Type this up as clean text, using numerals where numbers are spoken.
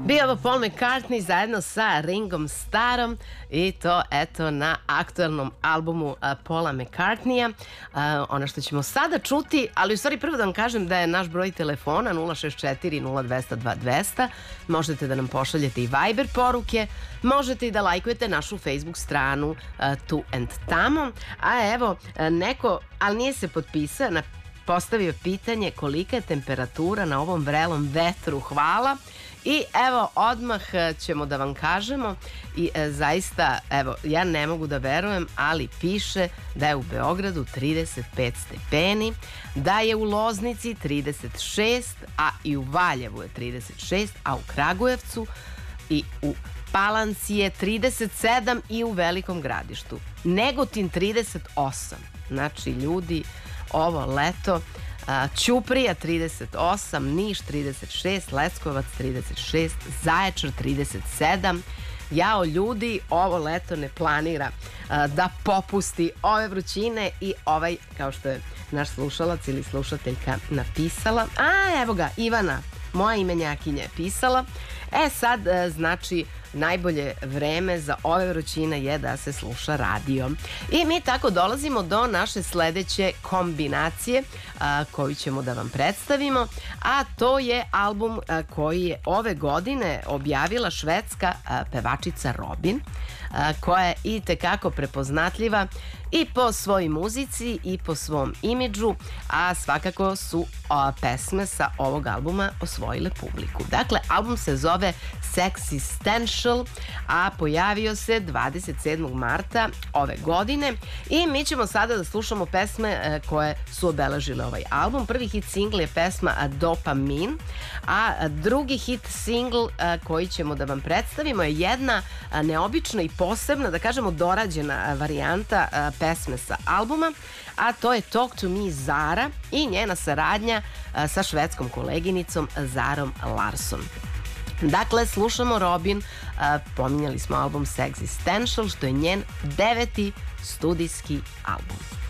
Bio ovo Paul McCartney zajedno sa Ringom Starrom i to eto na aktuelnom albumu Paula McCartneya. Ono što ćemo sada čuti, ali u stvari prvo da vam kažem da je naš broj telefona 064 0200 2200. Možete da nam pošaljete i Viber poruke, možete i da lajkujete našu Facebook stranu Tu and Tamo. A evo, neko, ali nije se potpisao, postavio pitanje kolika je temperatura na ovom vrelom vetru. Hvala. I evo, odmah ćemo da vam kažemo i zaista, evo, ja ne mogu da verujem, ali piše da je u Beogradu 35 stepeni, da je u Loznici 36, a i u Valjevu je 36, a u Kragujevcu i u Palanci je 37 i u Velikom Gradištu. Negotin 38. Znači, ljudi, ovo leto, Ćuprija 38, Niš 36, Leskovac 36, Zaječar 37. Jao ljudi, ovo leto ne planira da popusti ove vrućine i ovaj, kao što je naš slušalac ili slušateljka napisala, evo ga, Ivana, moja imenjakinja je pisala, sad znači najbolje vreme za ove vrućine je da se sluša radio. I mi tako dolazimo do naše sledeće kombinacije koju ćemo da vam predstavimo, a to je album koji je ove godine objavila švedska pevačica Robyn, koja je i tekako prepoznatljiva i po svojoj muzici i po svom imidžu, a svakako su pesme sa ovog albuma osvojile publiku. Dakle, album se zove Sexistential, a pojavio se 27. marta ove godine i mi ćemo sada da slušamo pesme koje su obeležile ovaj album. Prvi hit singl je pesma Dopamine, a drugi hit singl koji ćemo da vam predstavimo je jedna neobična i posebna, da kažemo dorađena varijanta pesme sa albuma, a to je Talk to Me Zara i njena saradnja sa švedskom koleginicom Zarom Larsson. Dakle, slušamo Robyn, pominjali smo album Sexistential, što je njen 9. studijski album.